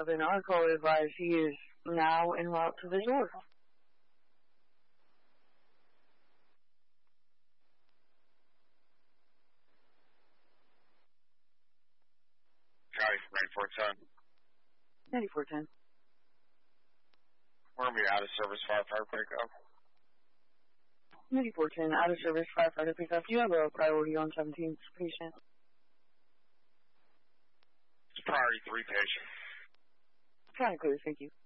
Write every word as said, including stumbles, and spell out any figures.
Then our caller advised he is now en route to the door. County from ninety-four ten. ninety-four ten. We're going to be out of service firefighter pickup. ninety-four ten, out of service firefighter pickup. You have a priority on seventeenth patient. It's priority three patient. Kind of clear, thank you.